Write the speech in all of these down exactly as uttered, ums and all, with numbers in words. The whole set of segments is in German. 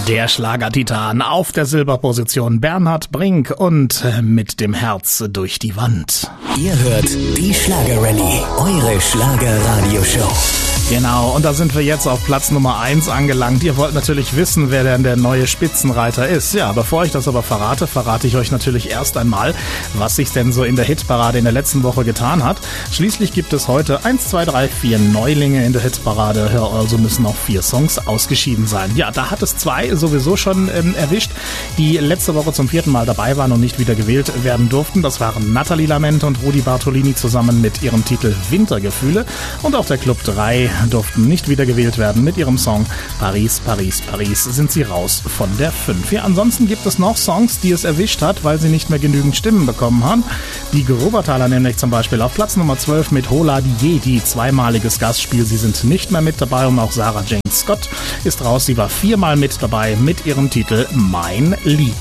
Der Schlagertitan auf der Silberposition Bernhard Brink und mit dem Herz durch die Wand. Ihr hört die Schlager-Rallye, eure Schlager-Radio-Show. Genau, und da sind wir jetzt auf Platz Nummer eins angelangt. Ihr wollt natürlich wissen, wer denn der neue Spitzenreiter ist. Ja, bevor ich das aber verrate, verrate ich euch natürlich erst einmal, was sich denn so in der Hitparade in der letzten Woche getan hat. Schließlich gibt es heute eins, zwei, drei, vier Neulinge in der Hitparade. Also müssen auch vier Songs ausgeschieden sein. Ja, da hat es zwei sowieso schon ähm, erwischt, die letzte Woche zum vierten Mal dabei waren und nicht wieder gewählt werden durften. Das waren Nathalie Lament und Rudi Bartolini zusammen mit ihrem Titel Wintergefühle. Und auf der Club drei durften nicht wieder gewählt werden. Mit ihrem Song Paris, Paris, Paris sind sie raus von der fünf. Ja, ansonsten gibt es noch Songs, die es erwischt hat, weil sie nicht mehr genügend Stimmen bekommen haben. Die Grubertaler nämlich zum Beispiel auf Platz Nummer zwölf mit Hola die Jedi, zweimaliges Gastspiel. Sie sind nicht mehr mit dabei und auch Sarah Jane Scott ist raus. Sie war viermal mit dabei mit ihrem Titel Mein Lied.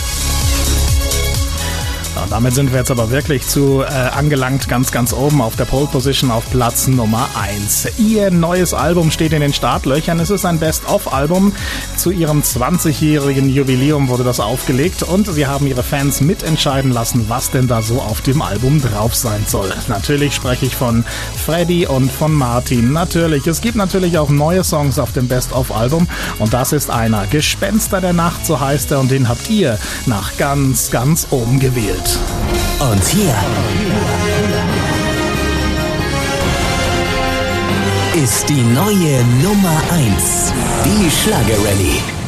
Und damit sind wir jetzt aber wirklich zu äh, angelangt, ganz, ganz oben auf der Pole Position auf Platz Nummer eins. Ihr neues Album steht in den Startlöchern. Es ist ein Best-of-Album. Zu ihrem zwanzigjährigen Jubiläum wurde das aufgelegt und sie haben ihre Fans mitentscheiden lassen, was denn da so auf dem Album drauf sein soll. Natürlich spreche ich von Freddy und von Martin. Natürlich, es gibt natürlich auch neue Songs auf dem Best-of-Album und das ist einer. Gespenster der Nacht, so heißt er, und den habt ihr nach ganz, ganz oben gewählt. Und hier ist die neue Nummer eins, die Schlager-Rallye.